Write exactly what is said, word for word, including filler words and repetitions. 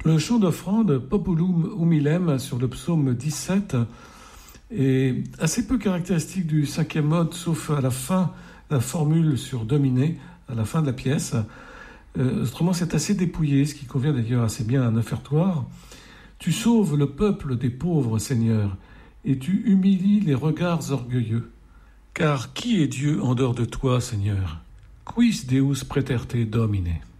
Le chant d'offrande Populum Humilem sur le psaume dix-sept est assez peu caractéristique du cinquième mode, sauf à la fin, la formule sur Dominé, à la fin de la pièce. Euh, autrement, c'est assez dépouillé, ce qui convient d'ailleurs assez bien à un offertoire. Tu sauves le peuple des pauvres, Seigneur, et tu humilies les regards orgueilleux. Car qui est Dieu en dehors de toi, Seigneur? Quis Deus praeterte Domine?